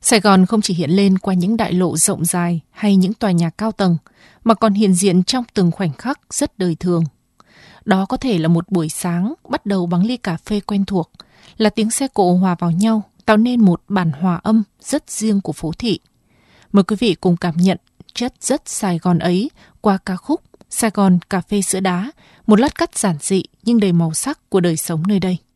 Sài Gòn không chỉ hiện lên qua những đại lộ rộng dài hay những tòa nhà cao tầng, mà còn hiện diện trong từng khoảnh khắc rất đời thường. Đó có thể là một buổi sáng bắt đầu bằng ly cà phê quen thuộc, là tiếng xe cộ hòa vào nhau, tạo nên một bản hòa âm rất riêng của phố thị. Mời quý vị cùng cảm nhận chất rất Sài Gòn ấy qua ca khúc Sài Gòn cà phê sữa đá, một lát cắt giản dị nhưng đầy màu sắc của đời sống nơi đây.